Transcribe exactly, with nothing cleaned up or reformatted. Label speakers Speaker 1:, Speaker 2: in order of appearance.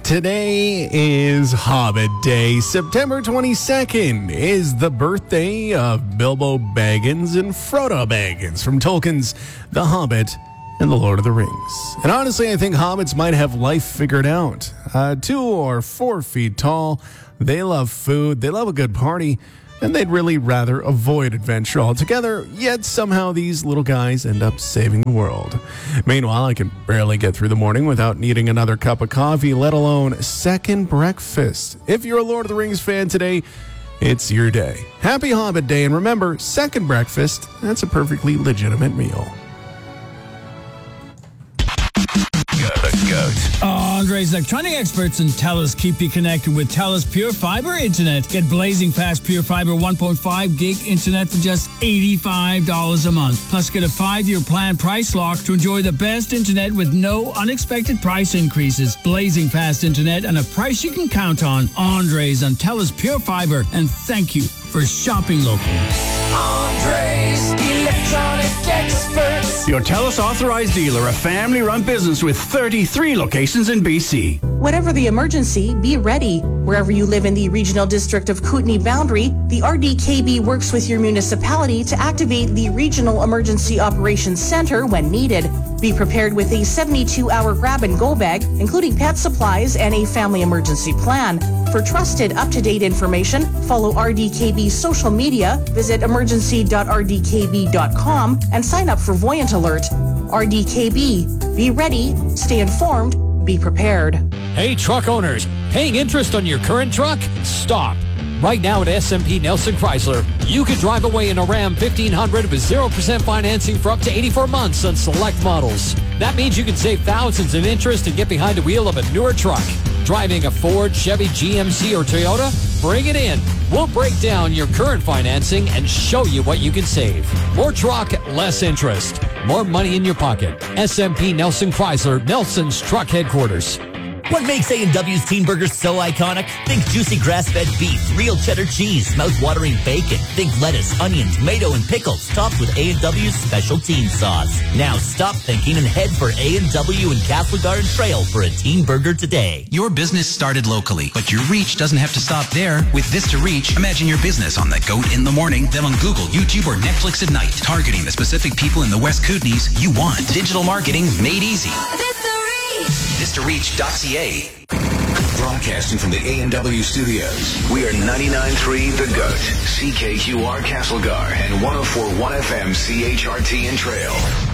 Speaker 1: Today is Hobbit Day. September twenty-second is the birthday of Bilbo Baggins and Frodo Baggins from Tolkien's The Hobbit and The Lord of the Rings. And honestly, I think hobbits might have life figured out. Uh, two or four feet tall, they love food, they love a good party, and they'd really rather avoid adventure altogether, yet somehow these little guys end up saving the world. Meanwhile, I can barely get through the morning without needing another cup of coffee, let alone second breakfast. If you're a Lord of the Rings fan today, it's your day. Happy Hobbit Day, and remember, second breakfast, that's a perfectly legitimate meal.
Speaker 2: Andre's electronic experts and TELUS keep you connected with TELUS Pure Fiber Internet. Get blazing fast Pure Fiber one point five gig internet for just eighty-five dollars a month. Plus, get a five-year plan price lock to enjoy the best internet with no unexpected price increases. Blazing fast internet and a price you can count on. Andre's on TELUS Pure Fiber. And thank you for shopping local.
Speaker 3: Andre's Electronic Experts.
Speaker 4: Your TELUS authorized dealer, a family-run business with thirty-three locations in B C.
Speaker 5: Whatever the emergency, be ready. Wherever you live in the Regional District of Kootenay boundary, the R D K B works with your municipality to activate the Regional Emergency Operations Center when needed. Be prepared with a seventy-two hour grab-and-go bag, including pet supplies and a family emergency plan. For trusted, up-to-date information, follow R D K B's social media, visit emergency dot r d k b dot com, and sign up for Voyant Alert. R D K B. Be ready, stay informed, be prepared.
Speaker 6: Hey, truck owners, paying interest on your current truck? Stop. Right now at S M P Nelson Chrysler, you can drive away in a Ram fifteen hundred with zero percent financing for up to eighty-four months on select models. That means you can save thousands in interest and get behind the wheel of a newer truck. Driving a Ford, Chevy, G M C, or Toyota? Bring it in. We'll break down your current financing and show you what you can save. More truck, less interest. More money in your pocket. S M P Nelson Chrysler, Nelson's truck headquarters.
Speaker 7: What makes A and W's Teen Burgers so iconic? Think juicy grass-fed beef, real cheddar cheese, mouth-watering bacon. Think lettuce, onion, tomato, and pickles, topped with A and W's special teen sauce. Now stop thinking and head for A and W in Castle Garden Trail for a Teen Burger today.
Speaker 8: Your business started locally, but your reach doesn't have to stop there. With Vista Reach, imagine your business on The Goat in the morning, then on Google, YouTube, or Netflix at night, targeting the specific people in the West Kootenays you want. Digital marketing made easy. Vista Reach dot c a.
Speaker 9: Broadcasting from the A and W studios, we are ninety-nine point three The Goat, C K Q R Castlegar, and one oh four point one F M C H R T in Trail.